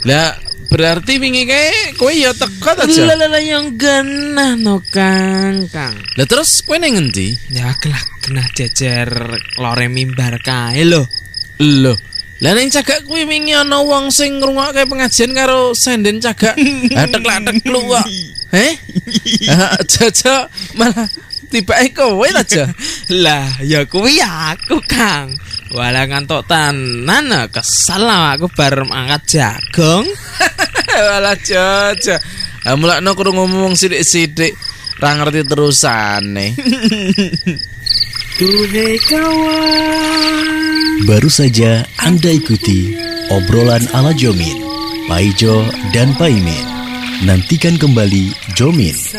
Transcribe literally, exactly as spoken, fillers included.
Lah berarti wingi kae kowe ya teko ta, Jo? Lah lah yang genah no Kang, Kang. Lah terus kowe ning endi? Ya kelah genah jejer lore mimbar kae lho. Lho, lah ning cagak kuwi wingi ana wong sing ngrungokke pengajian karo senden cagak. Atek-atek lu kok. Heh? Jaja malah tibake kowe ta, Jo? Lah ya kuwi aku, Kang. Walah ngantuk tenan kesel aku bar angkat jagung. Walah Jaja. Ah mulakno kurang ngomong sithik-sithik ra ngerti terusane. Duhai kawan. Baru saja Anda ikuti obrolan ala Jomin, Paijo dan Paimin. Nantikan kembali Jomin.